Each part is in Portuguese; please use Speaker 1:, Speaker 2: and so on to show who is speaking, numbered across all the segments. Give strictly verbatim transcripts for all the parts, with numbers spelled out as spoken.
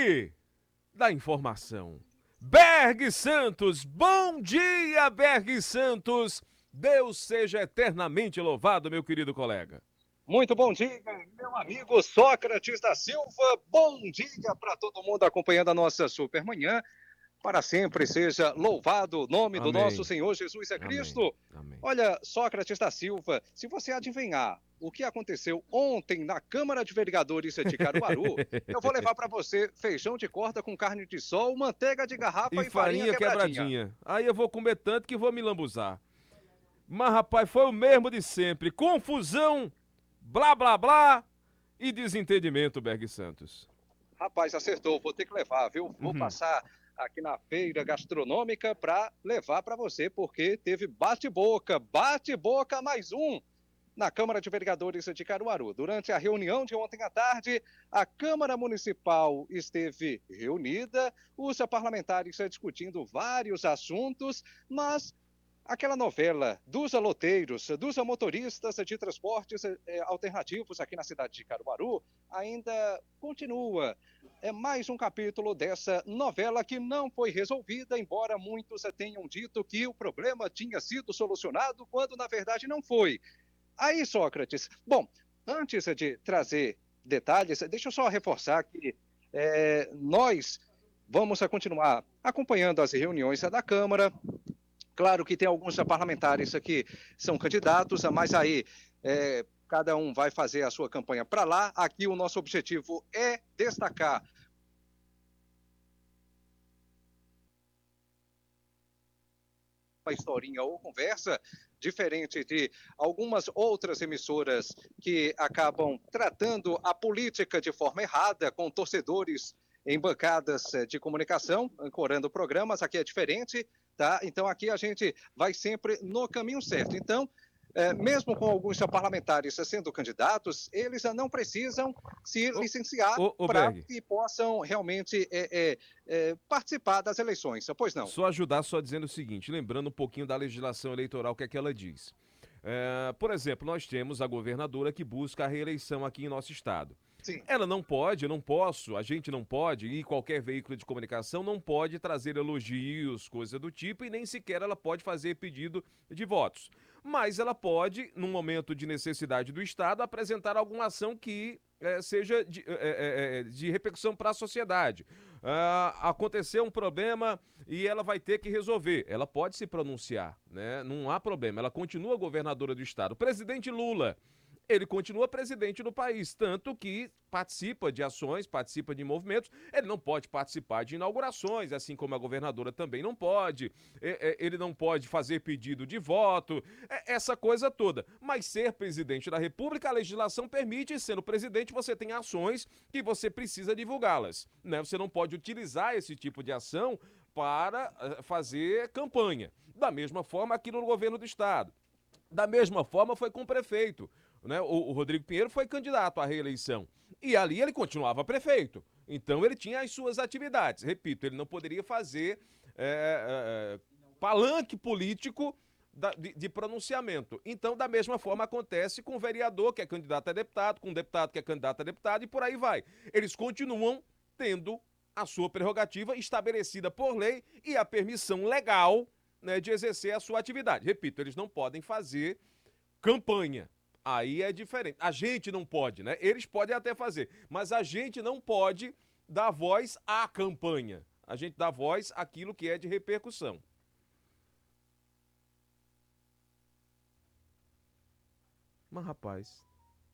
Speaker 1: aqui da informação. Berg Santos, bom dia, Berg Santos. Deus seja eternamente louvado, meu querido colega.
Speaker 2: Muito bom dia, meu amigo Sócrates da Silva. Bom dia para todo mundo acompanhando a nossa Supermanhã. Para sempre seja louvado o nome do nosso
Speaker 1: Amém.
Speaker 2: Senhor Jesus é
Speaker 1: Amém.
Speaker 2: Cristo.
Speaker 1: Amém.
Speaker 2: Olha, Sócrates da Silva, se você adivinhar o que aconteceu ontem na Câmara de Vereadores de Caruaru, eu vou levar para você feijão de corda com carne de sol, manteiga de garrafa
Speaker 1: E
Speaker 2: e farinha
Speaker 1: farinha
Speaker 2: quebradinha.
Speaker 1: quebradinha. Aí eu vou comer tanto que vou me lambuzar. Mas, rapaz, foi o mesmo de sempre. Confusão, blá, blá, blá e desentendimento, Berg Santos.
Speaker 2: Rapaz, acertou, vou ter que levar, viu? Vou
Speaker 1: Uhum.
Speaker 2: passar aqui na feira gastronômica para levar para você, porque teve bate-boca, bate-boca mais um na Câmara de Vereadores de Caruaru. Durante a reunião de ontem à tarde, a Câmara Municipal esteve reunida, os parlamentares discutindo vários assuntos, mas aquela novela dos aloteiros, dos motoristas de transportes eh, alternativos aqui na cidade de Caruaru ainda continua. É mais um capítulo dessa novela que não foi resolvida, embora muitos tenham dito que o problema tinha sido solucionado, quando na verdade não foi. Aí, Sócrates, bom, antes de trazer detalhes, deixa eu só reforçar que eh, nós vamos continuar acompanhando as reuniões da Câmara. Claro que tem alguns parlamentares aqui que são candidatos, mas aí é, cada um vai fazer a sua campanha para lá. Aqui o nosso objetivo é destacar uma historinha ou conversa, diferente de algumas outras emissoras que acabam tratando a política de forma errada, com torcedores em bancadas de comunicação, ancorando programas. Aqui é diferente, tá? Então aqui a gente vai sempre no caminho certo. Então, é, mesmo com alguns parlamentares sendo candidatos, eles não precisam se licenciar
Speaker 1: Ô, ô
Speaker 2: para
Speaker 1: Berg,
Speaker 2: que possam realmente é, é, é, participar das eleições. Pois não?
Speaker 1: só ajudar só dizendo o seguinte, lembrando um pouquinho da legislação eleitoral, o que é que ela diz. É, por exemplo, nós temos a governadora que busca a reeleição aqui em nosso estado.
Speaker 2: Sim.
Speaker 1: Ela não pode, eu não posso, a gente não pode, e qualquer veículo de comunicação não pode trazer elogios, coisa do tipo, e nem sequer ela pode fazer pedido de votos. Mas ela pode, num momento de necessidade do Estado, apresentar alguma ação que eh, seja de, eh, eh, de repercussão para a sociedade. Ah, aconteceu um problema e ela vai ter que resolver. Ela pode se pronunciar, né? Não há problema. Ela continua governadora do Estado. O presidente Lula, ele continua presidente do país, tanto que participa de ações, participa de movimentos. Ele não pode participar de inaugurações, assim como a governadora também não pode. Ele não pode fazer pedido de voto, essa coisa toda. Mas ser presidente da República, a legislação permite, e sendo presidente, você tem ações que você precisa divulgá-las, né? Você não pode utilizar esse tipo de ação para fazer campanha. Da mesma forma aqui no governo do estado. Da mesma forma foi com o prefeito. Né? O, o Rodrigo Pinheiro foi candidato à reeleição. E ali ele continuava prefeito. Então ele tinha as suas atividades. Repito, ele não poderia fazer é, é, palanque político da, de, de pronunciamento. Então, da mesma forma, acontece com o vereador que é candidato a deputado, com o deputado que é candidato a deputado, e por aí vai. Eles continuam tendo a sua prerrogativa estabelecida por lei e a permissão legal, né, de exercer a sua atividade. Repito, eles não podem fazer campanha. Aí é diferente. A gente não pode, né? Eles podem até fazer, mas a gente não pode dar voz à campanha. A gente dá voz àquilo que é de repercussão. Mas, rapaz,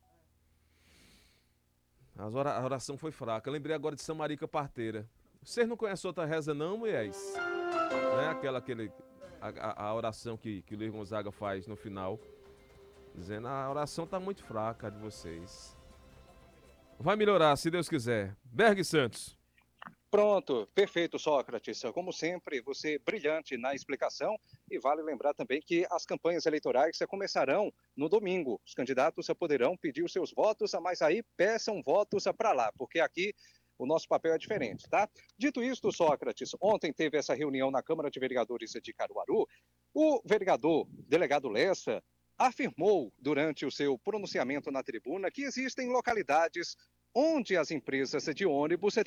Speaker 1: a oração foi fraca. Eu lembrei agora de Samarica Parteira. Vocês não conhecem outra reza não, mulheres? Não é aquela, aquele, a, a oração que, que o Luiz Gonzaga faz no final, dizendo, a oração tá muito fraca de vocês. Vai melhorar, se Deus quiser. Berg Santos.
Speaker 2: Pronto, perfeito, Sócrates. Como sempre, você é brilhante na explicação, e vale lembrar também que as campanhas eleitorais começarão no domingo. Os candidatos poderão pedir os seus votos, mas aí peçam votos para lá, porque aqui o nosso papel é diferente, tá? Dito isto, Sócrates, ontem teve essa reunião na Câmara de Vereadores de Caruaru. O vereador, delegado Lessa, afirmou durante o seu pronunciamento na tribuna que existem localidades onde as empresas de ônibus